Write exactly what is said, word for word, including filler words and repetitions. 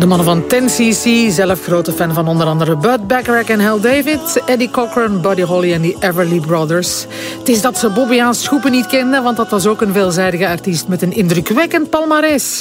De mannen van ten cc, zelf grote fan van onder andere Bud Bacharach en Hal David, Eddie Cochran, Buddy Holly en die Everly Brothers. Het is dat ze Bobby aan Schoepen niet kenden, want dat was ook een veelzijdige artiest met een indrukwekkend palmares.